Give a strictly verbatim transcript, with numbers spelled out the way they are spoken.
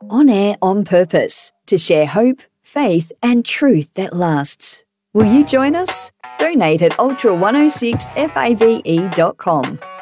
On air on purpose, to share hope, faith and truth that lasts. Will you join us? Donate at ultra one oh six fave dot com.